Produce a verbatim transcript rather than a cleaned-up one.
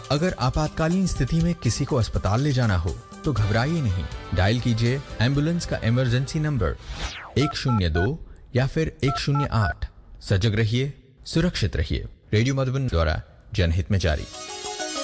अगर आपातकालीन स्थिति में किसी को अस्पताल ले जाना हो तो घबराइए नहीं, डायल कीजिए एम्बुलेंस का इमरजेंसी नंबर एक शून्य दो या फिर एक शून्य आठ। सजग रहिए, सुरक्षित रहिए। रेडियो मधुबन द्वारा जनहित में जारी।